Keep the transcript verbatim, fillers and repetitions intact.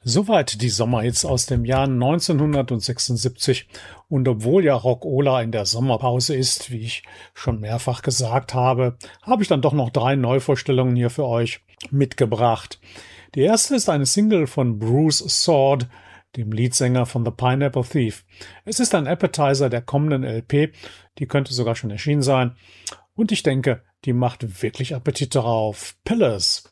Soweit die Sommerhits aus dem Jahr neunzehnhundertsechsundsiebzig. Und obwohl ja Rock'Ola in der Sommerpause ist, wie ich schon mehrfach gesagt habe, habe ich dann doch noch drei Neuvorstellungen hier für euch mitgebracht. Die erste ist eine Single von Bruce Sword, dem Leadsänger von The Pineapple Thief. Es ist ein Appetizer der kommenden L P, die könnte sogar schon erschienen sein. Und ich denke, die macht wirklich Appetit darauf. Pillars.